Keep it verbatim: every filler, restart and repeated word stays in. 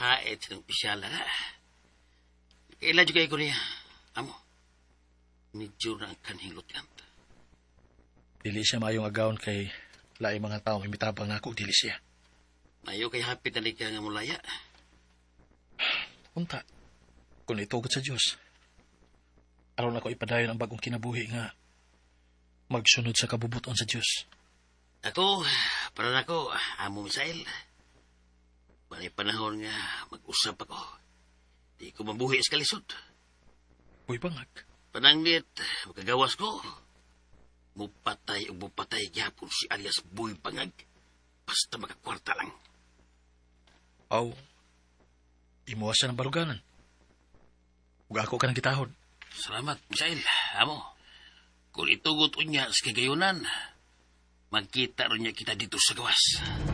hait ng pisyala nga. Kailan juga ko niya. Amo, medyo na ang kanhilot yan. Dili siya mayong agawon kay laing mga taong imitabang na ako, dili siya. Mayo kay hapit na ka nga mulaya. Unta, kung itugot sa Diyos, aron ako ipadayon ang bagong kinabuhi nga magsunod sa kabubuton sa Diyos. Ako, para na ko, amo Misael. May panahon nga mag-usap ako. Di ko mabuhi sa kalisod. Uy, bangag. Panangnit, magagawas ko. Mupatay o mupatay gyapon si alias Boy Pangag. Basta makakwarta lang. Aw, imuwas siya ng baruganan. Huwag ako ka ng gitahod. Salamat, Misael. Amo, kung itugot unya sa kagayunan, magkita rin niya kita dito sa gawas.